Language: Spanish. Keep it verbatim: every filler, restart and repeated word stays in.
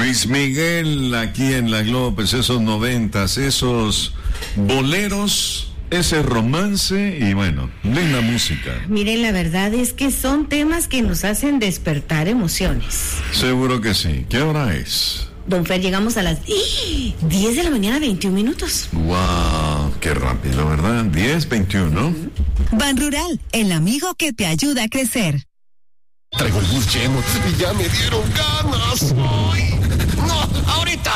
Luis Miguel aquí en la Globo, pues esos noventas, esos boleros, ese romance y bueno, linda música. Miren, la verdad es que son temas que nos hacen despertar emociones. Seguro que sí. ¿Qué hora es? Don Fer, llegamos a las diez de la mañana, veintiún minutos. ¡Wow! ¡Qué rápido!, ¿verdad? diez, veintiuno. Ban Rural, el amigo que te ayuda a crecer. Traigo el bus lleno y ya me dieron ganas. ¡Ay! ¡No! ¡Ahorita!